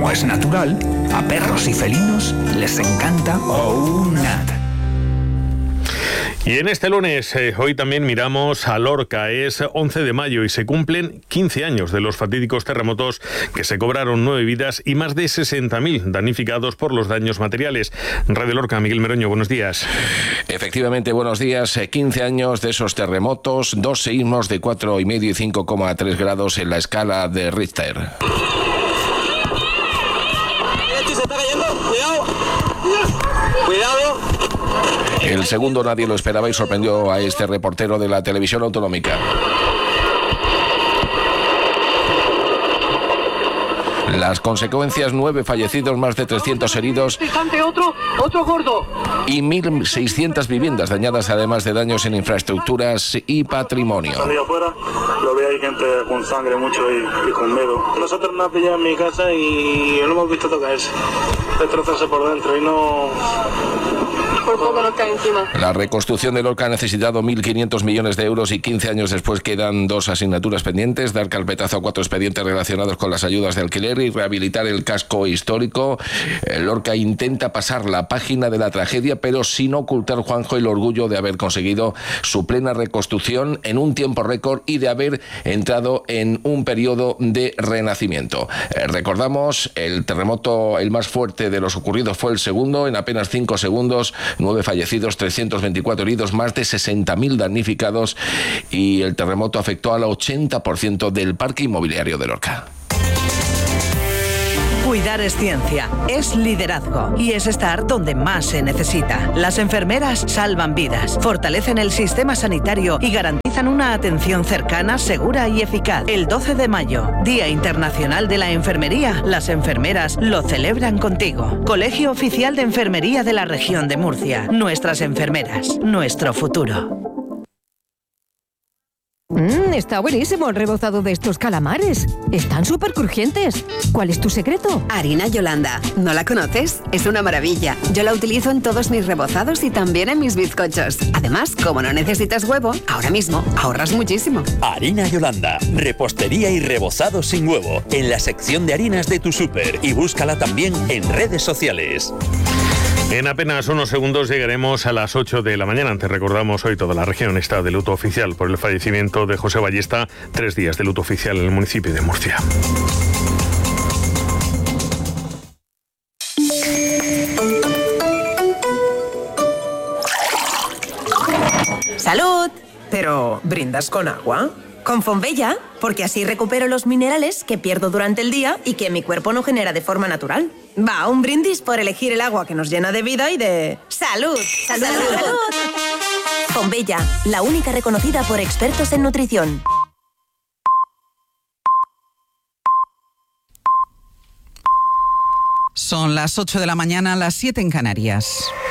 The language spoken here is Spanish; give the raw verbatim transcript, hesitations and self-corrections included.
como es natural, a perros y felinos les encanta OUNAT. Y en este lunes, eh, hoy también miramos a Lorca. Es once de mayo y se cumplen quince años de los fatídicos terremotos que se cobraron nueve vidas y más de sesenta mil damnificados por los daños materiales. Radio Lorca, Miguel Meroño, buenos días. Efectivamente, buenos días. quince años de esos terremotos, dos seísmos de cuatro coma cinco y cinco coma tres grados en la escala de Richter. ¡Se está cayendo! ¡Cuidado! ¡Cuidado! El segundo nadie lo esperaba y sorprendió a este reportero de la televisión autonómica. Las consecuencias: nueve fallecidos, más de trescientos heridos otro, otro gordo. y mil seiscientas viviendas dañadas, además de daños en infraestructuras y patrimonio. Salí afuera, lo vi ahí gente con sangre mucho y, y con miedo. Nosotros nos pillamos en mi casa y no hemos visto tocarse, destrozarse por dentro y no... Por poco nos cae encima. La reconstrucción de Lorca ha necesitado mil quinientos millones de euros y quince años después quedan dos asignaturas pendientes: dar carpetazo a cuatro expedientes relacionados con las ayudas de alquiler y rehabilitar el casco histórico. Lorca intenta pasar la página de la tragedia, pero sin ocultar, Juanjo, el orgullo de haber conseguido su plena reconstrucción en un tiempo récord y de haber entrado en un periodo de renacimiento. Eh, recordamos, el terremoto, el más fuerte de los ocurridos, fue el segundo, en apenas cinco segundos. nueve fallecidos, trescientos veinticuatro heridos, más de sesenta mil damnificados, y el terremoto afectó al ochenta por ciento del parque inmobiliario de Lorca. Cuidar es ciencia, es liderazgo y es estar donde más se necesita. Las enfermeras salvan vidas, fortalecen el sistema sanitario y garantizan una atención cercana, segura y eficaz. El doce de mayo, Día Internacional de la Enfermería, las enfermeras lo celebran contigo. Colegio Oficial de Enfermería de la Región de Murcia. Nuestras enfermeras, nuestro futuro. Mmm, está buenísimo el rebozado de estos calamares. Están súper crujientes. ¿Cuál es tu secreto? Harina Yolanda. ¿No la conoces? Es una maravilla. Yo la utilizo en todos mis rebozados y también en mis bizcochos. Además, como no necesitas huevo, ahora mismo ahorras muchísimo. Harina Yolanda. Repostería y rebozado sin huevo. En la sección de harinas de tu súper. Y búscala también en redes sociales. En apenas unos segundos llegaremos a las ocho de la mañana. Antes recordamos, hoy toda la región está de luto oficial por el fallecimiento de José Ballesta. Tres días de luto oficial en el municipio de Murcia. ¡Salud! Pero, ¿brindas con agua? Con Fonbella, porque así recupero los minerales que pierdo durante el día y que mi cuerpo no genera de forma natural. Va, un brindis por elegir el agua que nos llena de vida y de... ¡Salud! ¡Salud! ¡Salud! Fonbella, la única reconocida por expertos en nutrición. Son las ocho de la mañana, las siete en Canarias.